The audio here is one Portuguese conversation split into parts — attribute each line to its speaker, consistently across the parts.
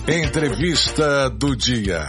Speaker 1: Entrevista do dia.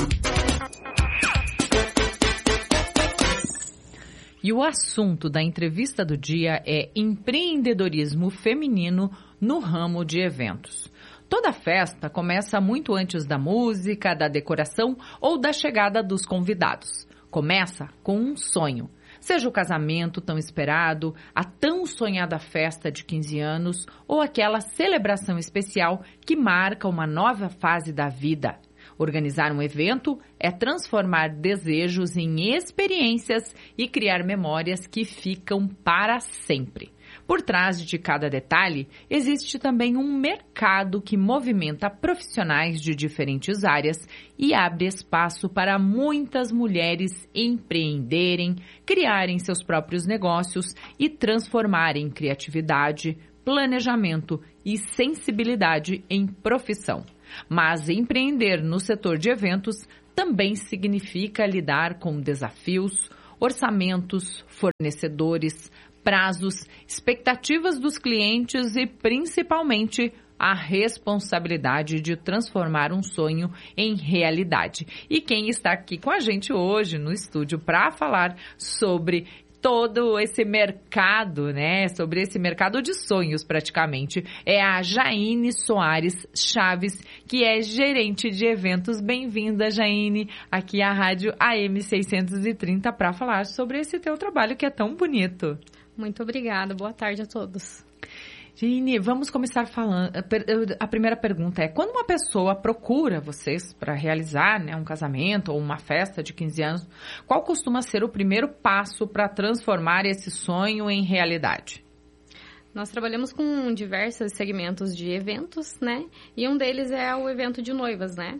Speaker 2: E o assunto da entrevista do dia é empreendedorismo feminino no ramo de eventos. Toda festa começa muito antes da música, da decoração ou da chegada dos convidados. Começa com um sonho. Seja o casamento tão esperado, a tão sonhada festa de 15 anos ou aquela celebração especial que marca uma nova fase da vida. Organizar um evento é transformar desejos em experiências e criar memórias que ficam para sempre. Por trás de cada detalhe, existe também um mercado que movimenta profissionais de diferentes áreas e abre espaço para muitas mulheres empreenderem, criarem seus próprios negócios e transformarem criatividade, planejamento e sensibilidade em profissão. Mas empreender no setor de eventos também significa lidar com desafios, orçamentos, fornecedores, prazos, expectativas dos clientes e, principalmente, a responsabilidade de transformar um sonho em realidade. E quem está aqui com a gente hoje no estúdio para falar sobre todo esse mercado, né? Sobre esse mercado de sonhos, praticamente, é a Jaine Soares Chaves, que é gerente de eventos. Bem-vinda, Jaine, aqui à Rádio AM 630 para falar sobre esse teu trabalho que é tão bonito.
Speaker 3: Muito obrigada. Boa tarde a todos.
Speaker 2: Jaine, vamos começar falando. A primeira pergunta é: quando uma pessoa procura vocês para realizar, né, um casamento ou uma festa de 15 anos, qual costuma ser o primeiro passo para transformar esse sonho em realidade?
Speaker 3: Nós trabalhamos com diversos segmentos de eventos, né? E um deles é o evento de noivas, né?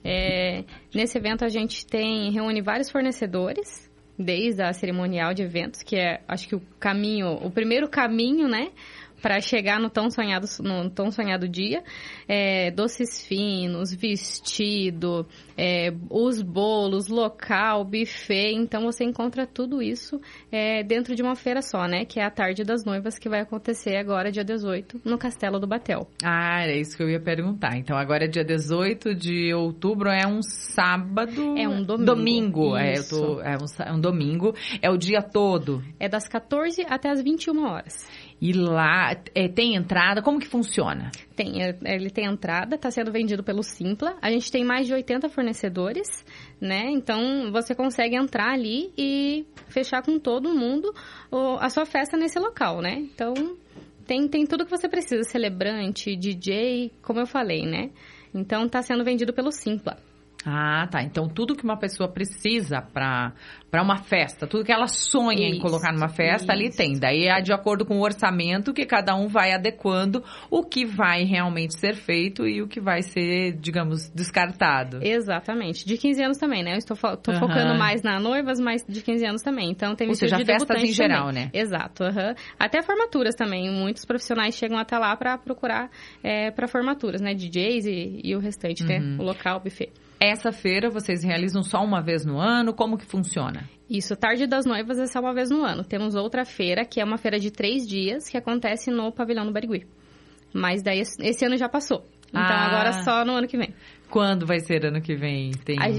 Speaker 3: Nesse evento a gente reúne vários fornecedores, desde a cerimonial de eventos, que é, acho que o primeiro caminho, né, para chegar no tão sonhado dia, doces finos, vestido, os bolos, local, buffet. Então, você encontra tudo isso dentro de uma feira só, né? Que é a Tarde das Noivas, que vai acontecer agora, dia 18, no Castelo do Batel.
Speaker 2: Ah, era isso que eu ia perguntar. Então, agora é dia 18 de outubro, é um sábado...
Speaker 3: É um domingo.
Speaker 2: Domingo, é um domingo. É o dia todo?
Speaker 3: É das 14 até as 21 horas.
Speaker 2: E lá tem entrada? Como que funciona?
Speaker 3: Ele tem entrada, está sendo vendido pelo Simpla. A gente tem mais de 80 fornecedores, né? Então, você consegue entrar ali e fechar com todo mundo a sua festa nesse local, né? Então, tem tudo que você precisa, celebrante, DJ, como eu falei, né? Então, está sendo vendido pelo Simpla.
Speaker 2: Ah, tá. Então, tudo que uma pessoa precisa para uma festa, tudo que ela sonha em colocar numa festa, ali tem. Daí é de acordo com o orçamento que cada um vai adequando o que vai realmente ser feito e o que vai ser, digamos, descartado.
Speaker 3: Exatamente. De 15 anos também, né? Eu estou focando mais na noivas, mas de 15 anos também. Então, tem
Speaker 2: vestido de debutante festas em geral,
Speaker 3: também,
Speaker 2: né?
Speaker 3: Exato. Até formaturas também. Muitos profissionais chegam até lá para procurar para formaturas, né? DJs e o restante, né? O local, o buffet.
Speaker 2: Essa feira vocês realizam só uma vez no ano? Como que funciona?
Speaker 3: Isso, Tarde das Noivas é só uma vez no ano. Temos outra feira, que é uma feira de 3 dias, que acontece no Pavilhão do Barigui. Mas daí esse ano já passou. Então agora só no ano que vem.
Speaker 2: Quando vai ser ano que vem?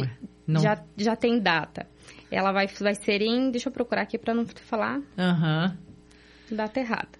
Speaker 3: Já tem data. Ela vai ser em... Deixa eu procurar aqui para não falar data errada.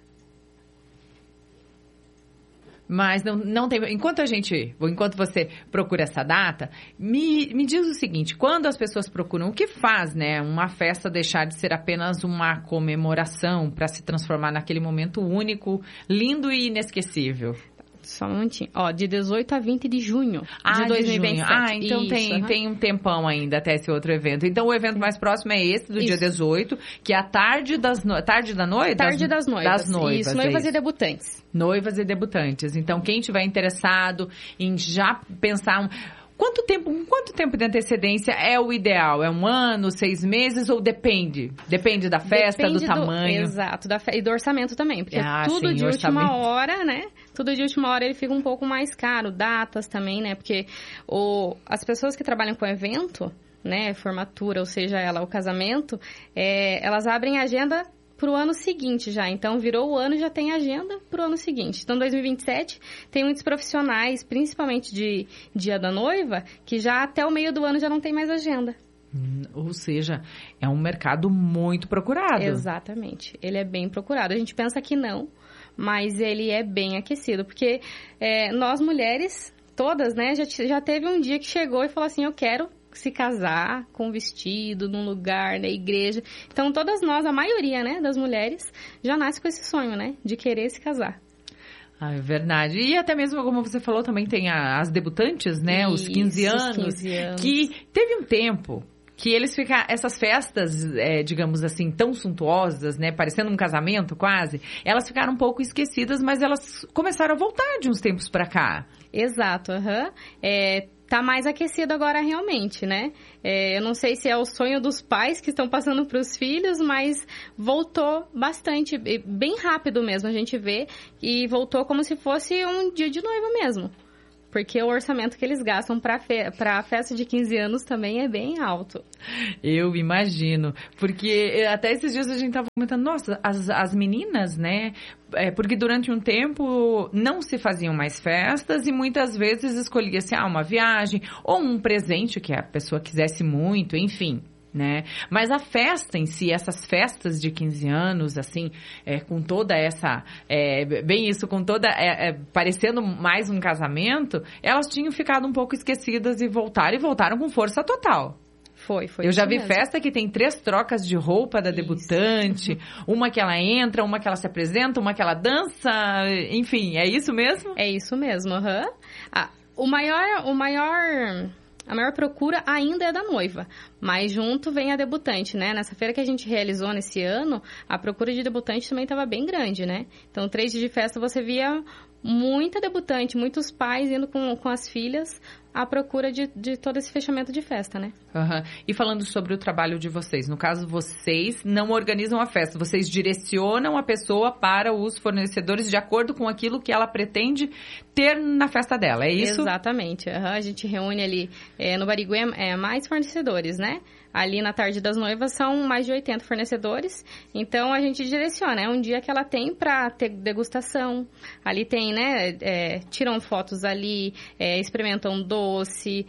Speaker 2: Mas não tem... Enquanto você procura essa data, me diz o seguinte: quando as pessoas procuram, o que faz, né, uma festa deixar de ser apenas uma comemoração para se transformar naquele momento único, lindo e inesquecível?
Speaker 3: Só um minutinho. De 18 a 20 de junho de 2027.
Speaker 2: Então tem um tempão ainda até esse outro evento. Então o evento mais próximo é esse, do dia 18, que é a Tarde das Noivas.
Speaker 3: Tarde das Noivas. Isso, noivas e debutantes.
Speaker 2: Noivas e debutantes. Então, quem tiver interessado em já pensar... Quanto tempo de antecedência é o ideal? É 1 ano, 6 meses ou depende? Depende da festa, do tamanho?
Speaker 3: Exato, e do orçamento também. Porque tudo de última hora, né? Tudo de última hora ele fica um pouco mais caro. Datas também, né? Porque as pessoas que trabalham com evento, né? Formatura, ou seja, o casamento, elas abrem a agenda pro ano seguinte já. Então, virou o ano, já tem agenda pro ano seguinte. Então, 2027, tem muitos profissionais, principalmente de Dia da Noiva, que já até o meio do ano já não tem mais agenda.
Speaker 2: Ou seja, é um mercado muito procurado.
Speaker 3: Exatamente. Ele é bem procurado. A gente pensa que não, mas ele é bem aquecido. Porque nós mulheres, todas, né, já teve um dia que chegou e falou assim, eu quero se casar com vestido, num lugar, na igreja. Então, todas nós, a maioria, né, das mulheres, já nasce com esse sonho, né, de querer se casar.
Speaker 2: Ah, é verdade. E até mesmo, como você falou, também tem as debutantes, né, os 15 anos,
Speaker 3: os 15 anos.
Speaker 2: Que teve um tempo que eles ficam, essas festas, digamos assim, tão suntuosas, né, parecendo um casamento quase, elas ficaram um pouco esquecidas, mas elas começaram a voltar de uns tempos pra cá.
Speaker 3: Exato, tá mais aquecido agora realmente, né? Eu não sei se é o sonho dos pais que estão passando para os filhos, mas voltou bastante, bem rápido mesmo, a gente vê, e voltou como se fosse um dia de noiva mesmo. Porque o orçamento que eles gastam para a festa de 15 anos também é bem alto.
Speaker 2: Eu imagino. Porque até esses dias a gente estava comentando, nossa, as meninas, né? Porque durante um tempo não se faziam mais festas e muitas vezes escolhia-se uma viagem ou um presente que a pessoa quisesse muito, enfim. Né? Mas a festa em si, essas festas de 15 anos, assim, com toda essa, bem isso, com toda, parecendo mais um casamento, elas tinham ficado um pouco esquecidas e voltaram com força total.
Speaker 3: Foi
Speaker 2: Eu já vi
Speaker 3: mesmo.
Speaker 2: festa que tem 3 trocas de roupa da debutante, uma que ela entra, uma que ela se apresenta, uma que ela dança, enfim, é isso mesmo?
Speaker 3: É isso mesmo, A maior procura ainda é da noiva, mas junto vem a debutante, né? Nessa feira que a gente realizou nesse ano, a procura de debutante também estava bem grande, né? Então, 3 dias de festa você via muita debutante, muitos pais indo com as filhas à procura de todo esse fechamento de festa, né?
Speaker 2: Uhum. E falando sobre o trabalho de vocês, no caso, vocês não organizam a festa, vocês direcionam a pessoa para os fornecedores de acordo com aquilo que ela pretende ter na festa dela, é isso?
Speaker 3: Exatamente. A gente reúne ali, no Barigüe, mais fornecedores, né? Ali na Tarde das Noivas são mais de 80 fornecedores, então a gente direciona, é um dia que ela tem para ter degustação, ali tem, né, tiram fotos ali, experimentam doce,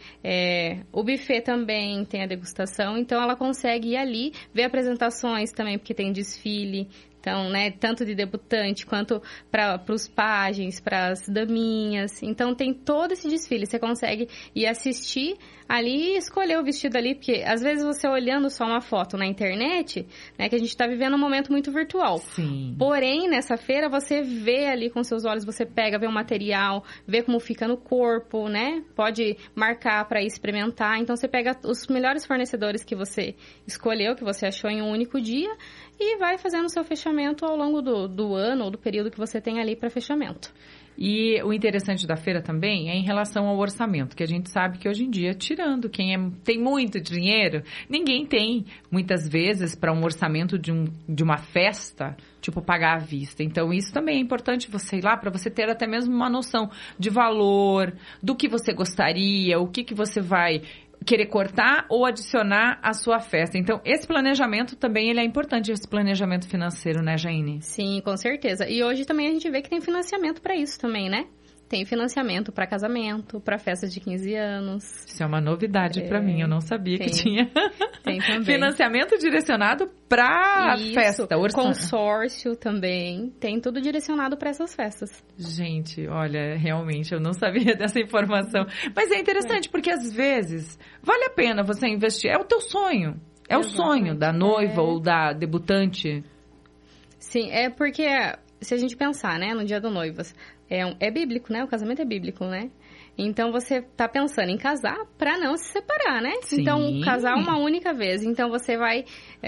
Speaker 3: o buffet também tem a degustação, então ela consegue ir ali, ver apresentações também, porque tem desfile. Então, né, tanto de debutante quanto para os pajens, para as daminhas. Então, tem todo esse desfile. Você consegue ir assistir ali e escolher o vestido ali, porque às vezes você olhando só uma foto na internet, né, que a gente está vivendo um momento muito virtual.
Speaker 2: Sim.
Speaker 3: Porém, nessa feira, você vê ali com seus olhos, você pega, vê o material, vê como fica no corpo, né? Pode marcar para ir experimentar. Então, você pega os melhores fornecedores que você escolheu, que você achou em um único dia, e vai fazendo o seu fechamento ao longo do ano ou do período que você tem ali para fechamento.
Speaker 2: E o interessante da feira também é em relação ao orçamento, que a gente sabe que hoje em dia, tirando quem tem muito dinheiro, ninguém tem, muitas vezes, para um orçamento de uma festa, tipo, pagar à vista. Então, isso também é importante você ir lá para você ter até mesmo uma noção de valor, do que você gostaria, o que você vai querer cortar ou adicionar à sua festa. Então, esse planejamento também ele é importante, esse planejamento financeiro, né, Jaine?
Speaker 3: Sim, com certeza. E hoje também a gente vê que tem financiamento para isso também, né? Tem financiamento para casamento, para festas de 15 anos.
Speaker 2: Isso é uma novidade para mim, eu não sabia que tinha.
Speaker 3: Tem também.
Speaker 2: Financiamento direcionado para festa.
Speaker 3: Consórcio também, tem tudo direcionado para essas festas.
Speaker 2: Gente, olha, realmente eu não sabia dessa informação. Mas é interessante, porque às vezes vale a pena você investir. É o teu sonho. É o sonho da noiva ou da debutante.
Speaker 3: Sim, é porque se a gente pensar, né, no dia do noivas, é bíblico, né? O casamento é bíblico, né? Então, você tá pensando em casar para não se separar, né?
Speaker 2: Sim.
Speaker 3: Então, casar uma única vez. Então, você vai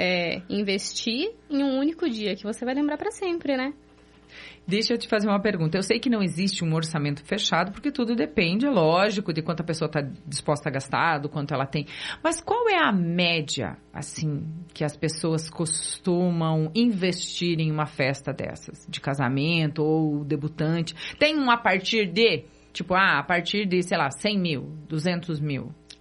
Speaker 3: investir em um único dia, que você vai lembrar para sempre, né?
Speaker 2: Deixa eu te fazer uma pergunta. Eu sei que não existe um orçamento fechado, porque tudo depende, é lógico, de quanto a pessoa está disposta a gastar, do quanto ela tem. Mas qual é a média, assim, que as pessoas costumam investir em uma festa dessas? De casamento ou debutante? Tem um a partir de, tipo, a partir de, sei lá, 100 mil, 200 mil?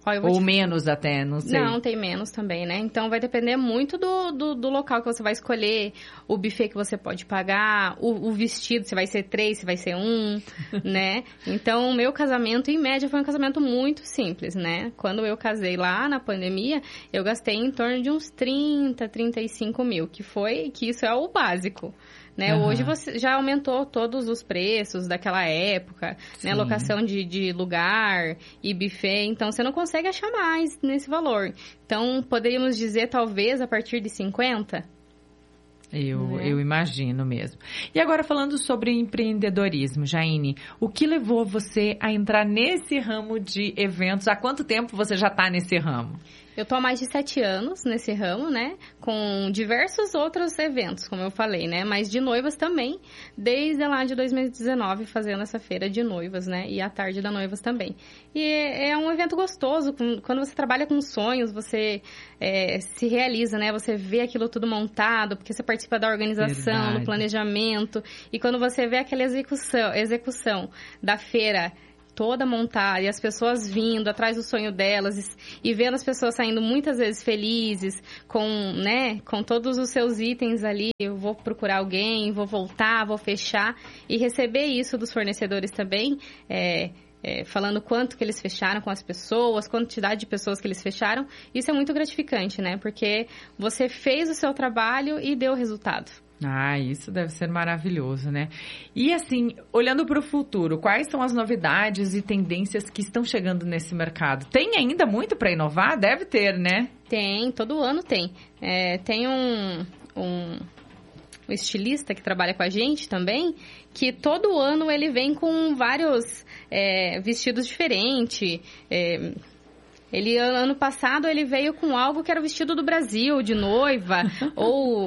Speaker 2: Ou menos até, não sei.
Speaker 3: Não, tem menos também, né? Então, vai depender muito do local que você vai escolher, o buffet que você pode pagar, o vestido, se vai ser 3, se vai ser 1, né? Então, o meu casamento, em média, foi um casamento muito simples, né? Quando eu casei lá na pandemia, eu gastei em torno de uns 30, 35 mil, que isso é o básico. Né? Uhum. Hoje você já aumentou todos os preços daquela época, né? Locação de lugar e buffet, então você não consegue achar mais nesse valor. Então, poderíamos dizer, talvez, a partir de 50?
Speaker 2: Eu imagino mesmo. E agora, falando sobre empreendedorismo, Jaine, o que levou você a entrar nesse ramo de eventos? Há quanto tempo você já está nesse ramo?
Speaker 3: Eu estou há mais de 7 anos nesse ramo, né? Com diversos outros eventos, como eu falei, né? Mas de noivas também, desde lá de 2019, fazendo essa feira de noivas, né? E a tarde da noivas também. E é um evento gostoso, quando você trabalha com sonhos, você se realiza, né? Você vê aquilo tudo montado, porque você participa da organização, do planejamento. E quando você vê aquela execução da feira toda montada e as pessoas vindo atrás do sonho delas e vendo as pessoas saindo muitas vezes felizes com todos os seus itens ali, eu vou procurar alguém, vou voltar, vou fechar e receber isso dos fornecedores também, falando quanto que eles fecharam com as pessoas, quantidade de pessoas que eles fecharam, isso é muito gratificante, né? Porque você fez o seu trabalho e deu resultado.
Speaker 2: Ah, isso deve ser maravilhoso, né? E assim, olhando para o futuro, quais são as novidades e tendências que estão chegando nesse mercado? Tem ainda muito para inovar? Deve ter, né?
Speaker 3: Tem, todo ano tem. Tem um estilista que trabalha com a gente também, que todo ano ele vem com vários vestidos diferentes. Ano passado, ele veio com algo que era o vestido do Brasil, de noiva, ou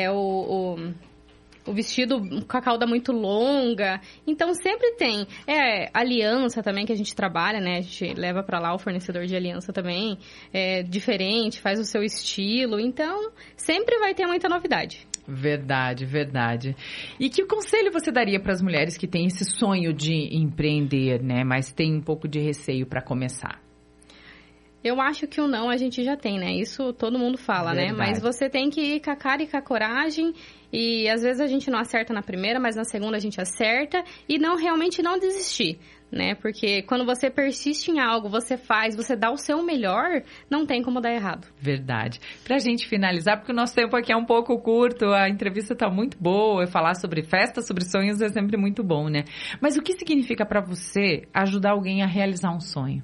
Speaker 3: o vestido com a cauda muito longa. Então, sempre tem. Aliança também, que a gente trabalha, né? A gente leva para lá o fornecedor de aliança também. Diferente, faz o seu estilo. Então, sempre vai ter muita novidade.
Speaker 2: Verdade, verdade. E que conselho você daria para as mulheres que têm esse sonho de empreender, né? Mas tem um pouco de receio para começar?
Speaker 3: Eu acho que o não a gente já tem, né? Isso todo mundo fala, verdade, né? Mas você tem que ir com a cara e com a coragem. E às vezes a gente não acerta na primeira, mas na segunda a gente acerta. E realmente não desistir, né? Porque quando você persiste em algo, você faz, você dá o seu melhor, não tem como dar errado.
Speaker 2: Verdade. Pra gente finalizar, porque o nosso tempo aqui é um pouco curto, a entrevista tá muito boa, falar sobre festa, sobre sonhos é sempre muito bom, né? Mas o que significa pra você ajudar alguém a realizar um sonho?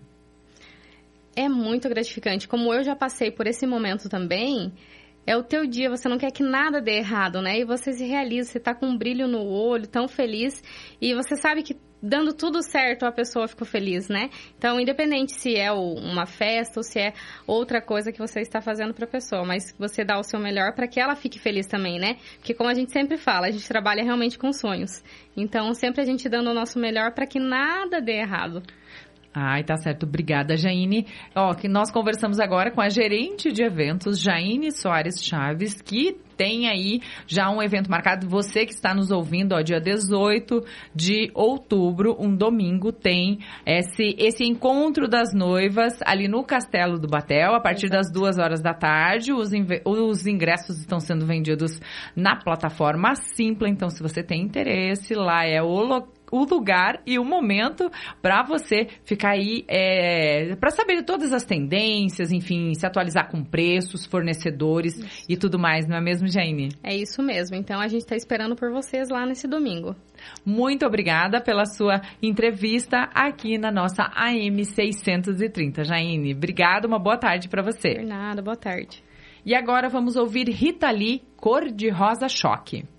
Speaker 3: É muito gratificante. Como eu já passei por esse momento também, é o teu dia, você não quer que nada dê errado, né? E você se realiza, você tá com um brilho no olho, tão feliz, e você sabe que dando tudo certo, a pessoa ficou feliz, né? Então, independente se é uma festa ou se é outra coisa que você está fazendo para a pessoa, mas você dá o seu melhor para que ela fique feliz também, né? Porque como a gente sempre fala, a gente trabalha realmente com sonhos. Então, sempre a gente dando o nosso melhor para que nada dê errado.
Speaker 2: Ai, tá certo. Obrigada, Jaine. Que nós conversamos agora com a gerente de eventos, Jaine Soares Chaves, que tem aí já um evento marcado. Você que está nos ouvindo, dia 18 de outubro, um domingo, tem esse encontro das noivas ali no Castelo do Batel, a partir das 2 horas da tarde. Os ingressos estão sendo vendidos na plataforma Simpla, então se você tem interesse, lá é o lugar e o momento para você ficar aí, para saber de todas as tendências, enfim, se atualizar com preços, fornecedores e tudo mais, não é mesmo, Jaine?
Speaker 3: É isso mesmo, então a gente está esperando por vocês lá nesse domingo.
Speaker 2: Muito obrigada pela sua entrevista aqui na nossa AM 630, Jaine. Obrigada, uma boa tarde para você.
Speaker 3: Por nada, boa tarde.
Speaker 2: E agora vamos ouvir Rita Lee, Cor de Rosa Choque.